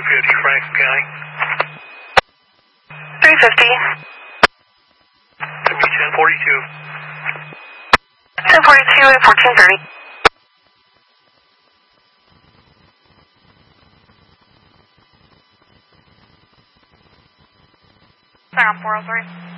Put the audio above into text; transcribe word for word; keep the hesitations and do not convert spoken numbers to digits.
fifty, Franklin County. three fifty. To be ten forty-two. ten forty-two at fourteen thirty. Sorry, on four oh three.